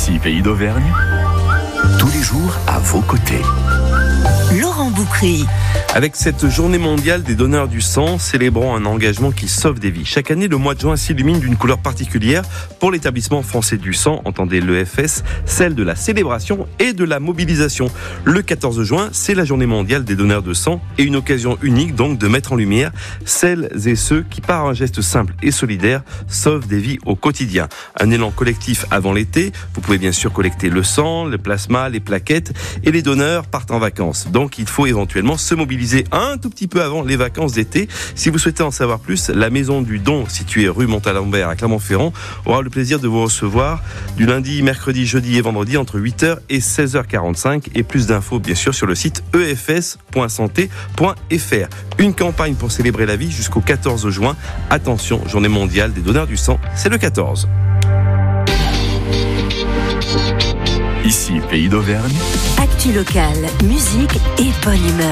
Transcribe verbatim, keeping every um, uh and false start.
Ici, Pays d'Auvergne, tous les jours à vos côtés. Laurent Boucry. Avec cette journée mondiale des donneurs du sang, célébrant un engagement qui sauve des vies. Chaque année, le mois de juin s'illumine d'une couleur particulière pour l'établissement français du sang, entendez l'E F S, celle de la célébration et de la mobilisation. Le quatorze juin, c'est la journée mondiale des donneurs de sang et une occasion unique donc de mettre en lumière celles et ceux qui, par un geste simple et solidaire, sauvent des vies au quotidien. Un élan collectif avant l'été. Vous pouvez bien sûr collecter le sang, le plasma, les plaquettes et les donneurs partent en vacances. Donc il faut éventuellement se mobiliser un tout petit peu avant les vacances d'été. Si vous souhaitez en savoir plus, la Maison du Don, située rue Montalembert à Clermont-Ferrand, aura le plaisir de vous recevoir du lundi, mercredi, jeudi et vendredi entre huit heures et seize heures quarante-cinq. Et plus d'infos bien sûr sur le site e f s point santé point f r. Une campagne pour célébrer la vie jusqu'au quatorze juin. Attention, journée mondiale des donneurs du sang, c'est le quatorze. Ici, Pays d'Auvergne. Actu locale, musique et bonne humeur.